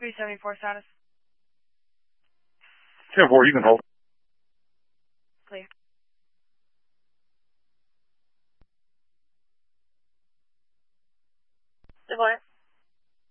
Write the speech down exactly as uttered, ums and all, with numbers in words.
three seventy-four status. ten four, you can hold. Clear. Good morning.